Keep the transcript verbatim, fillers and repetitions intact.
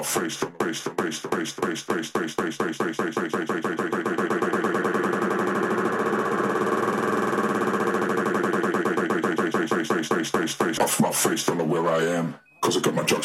face, face, face, face, face, face, face, face, face, face, face, face, face, face, face, off my face, don't know where I am, cause I got my drugs.